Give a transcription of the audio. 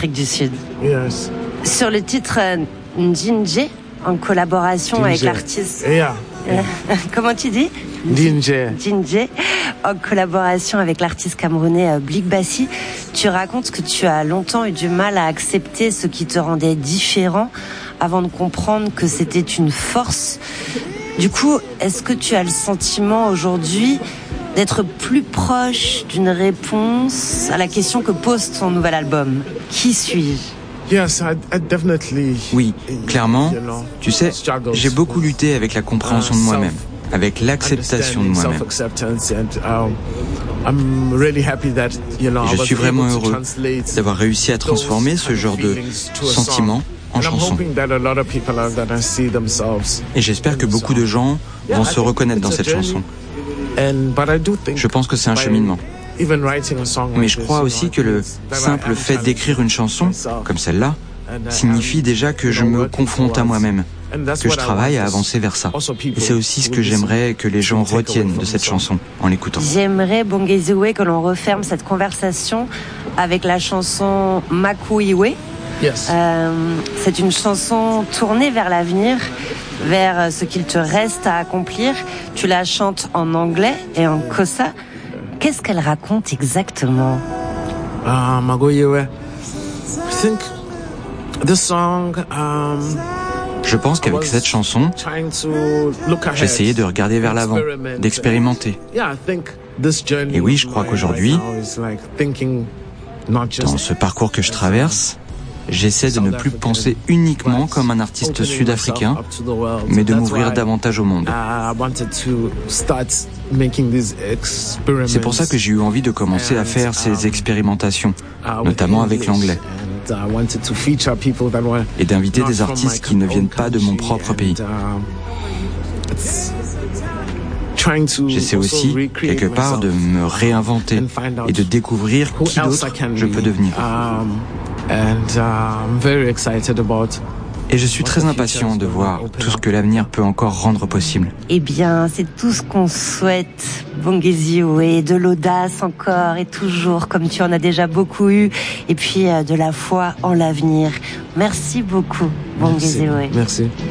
Afrique du Sud. Yes. Sur le titre Ndinje, en collaboration avec l'artiste... Yeah. Comment tu dis? Ndinje, en collaboration avec l'artiste camerounais Blik Bassi, tu racontes que tu as longtemps eu du mal à accepter ce qui te rendait différent avant de comprendre que c'était une force. Du coup, est-ce que tu as le sentiment aujourd'hui d'être plus proche d'une réponse à la question que pose ton nouvel album? Qui suis-je? Yes, I definitely. Oui, clairement. Tu sais, j'ai beaucoup lutté avec la compréhension de moi-même, avec l'acceptation de moi-même. Et je suis vraiment heureux d'avoir réussi à transformer ce genre de sentiments en chansons. Et j'espère que beaucoup de gens vont se reconnaître dans cette chanson. Je pense que c'est un cheminement. Mais je crois aussi que le simple fait d'écrire une chanson, comme celle-là, signifie déjà que je me confronte à moi-même, que je travaille à avancer vers ça. Et c'est aussi ce que j'aimerais que les gens retiennent de cette chanson en l'écoutant. J'aimerais, Bongeziwe, que l'on referme cette conversation avec la chanson Makuiwe. Yes. C'est une chanson tournée vers l'avenir, vers ce qu'il te reste à accomplir. Tu la chantes en anglais et en Xhosa. Qu'est-ce qu'elle raconte exactement? Makuiwe. I think this song. Je pense qu'avec cette chanson, j'essayais de regarder vers l'avant, d'expérimenter. Et oui, je crois qu'aujourd'hui, dans ce parcours que je traverse, j'essaie de ne plus penser uniquement comme un artiste sud-africain, mais de m'ouvrir davantage au monde. C'est pour ça que j'ai eu envie de commencer à faire ces expérimentations, notamment avec l'anglais, et d'inviter des artistes qui ne viennent pas de mon propre pays. J'essaie aussi, quelque part, de me réinventer et de découvrir qui d'autre je peux devenir. Et je suis très impatient de voir tout ce que l'avenir peut encore rendre possible. Eh bien, c'est tout ce qu'on souhaite, Bongeziwe, de l'audace encore et toujours, comme tu en as déjà beaucoup eu, et puis de la foi en l'avenir. Merci beaucoup, Bongeziwe. Merci.